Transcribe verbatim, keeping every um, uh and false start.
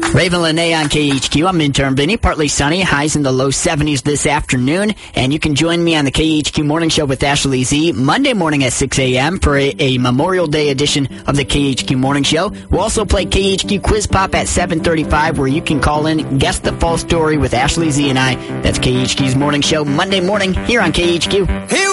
Raven Lene on K H Q. I'm intern Vinny. Partly sunny, highs in the low seventies this afternoon. And you can join me on the K H Q Morning Show with Ashley Z Monday morning at six a.m. for a, a Memorial Day edition of the K H Q Morning Show. We'll also play K H Q Quiz Pop at seven thirty-five, where you can call in, guess the false story with Ashley Z and I. That's K H Q's Morning Show Monday morning here on K H Q. Hey.